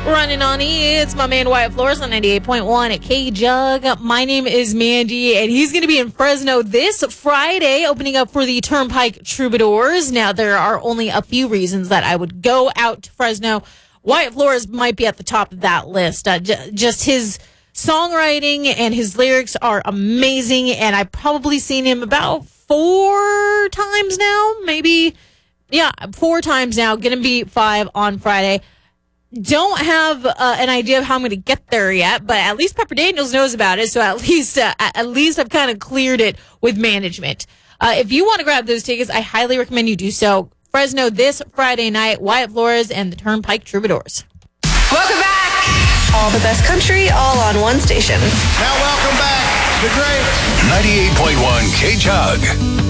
Running on E, it's my man Wyatt Flores on 98.1 at K-Jug. My name is Mandy, and he's going to be in Fresno this Friday, opening up for the Turnpike Troubadours. Now, there are only a few reasons that I would go out to Fresno. Wyatt Flores might be at the top of that list. Just his songwriting and his lyrics are amazing, and I've probably seen him about 4 times now, maybe. Yeah, 4 times now. Going to be 5 on Friday. Don't have an idea of how I'm going to get there yet, but at least Pepper Daniels knows about it, so at least I've kind of cleared it with management. If you want to grab those tickets, I highly recommend you do so. Fresno this Friday night, Wyatt Flores and the Turnpike Troubadours. Welcome back! All the best country, all on one station. Now welcome back, the great 98.1 K-Jug.